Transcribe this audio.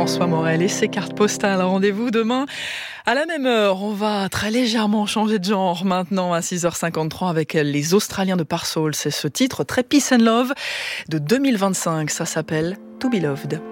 François Morel et ses cartes postales. Rendez-vous demain à la même heure. On va très légèrement changer de genre maintenant à 6h53 avec les Australiens de Parsoul. C'est ce titre très Peace and Love de 2025. Ça s'appelle To Be Loved.